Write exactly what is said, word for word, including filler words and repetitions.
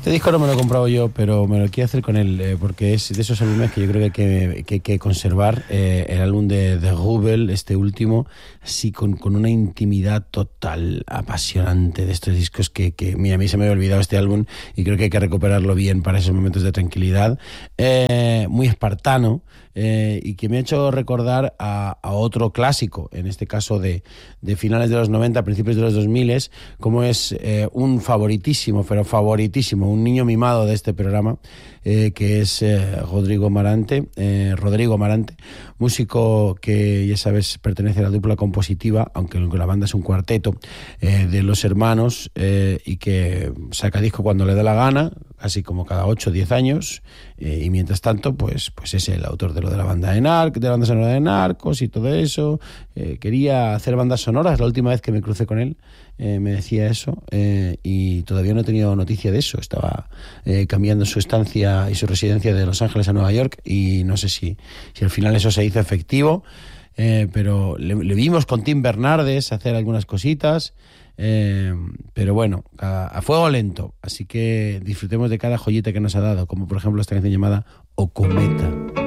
Este disco no me lo he comprado yo, pero me lo quiero hacer con él, eh, porque es de esos álbumes que yo creo que hay que, que, que conservar. Eh, el álbum de, de Rubel, este último, así con, con una intimidad total, apasionante, de estos discos que, que mira, a mí se me había olvidado este álbum y creo que hay que recuperarlo bien para esos momentos de tranquilidad. Eh, muy espartano. Eh, y que me ha hecho recordar a, a otro clásico, en este caso de, de finales de los noventa, principios de los dos mil, como es eh, un favoritísimo, pero favoritísimo, un niño mimado de este programa, eh, que es eh, Rodrigo Marante, eh, Rodrigo Marante, músico que, ya sabes, pertenece a la dupla compositiva, aunque la banda es un cuarteto, eh, de los hermanos, eh, y que saca disco cuando le da la gana, así como cada ocho o diez años, eh, y mientras tanto, pues, pues es el autor de lo de la banda de Nar- de la banda sonora de Narcos y todo eso. Eh, quería hacer bandas sonoras, la última vez que me crucé con él eh, me decía eso, eh, y todavía no he tenido noticia de eso. Estaba eh, cambiando su estancia y su residencia de Los Ángeles a Nueva York, y no sé si, si al final eso se hizo efectivo, eh, pero le, le vimos con Tim Bernardes hacer algunas cositas. Eh, pero bueno, a, a fuego lento, así que disfrutemos de cada joyita que nos ha dado, como por ejemplo esta canción llamada O Cometa.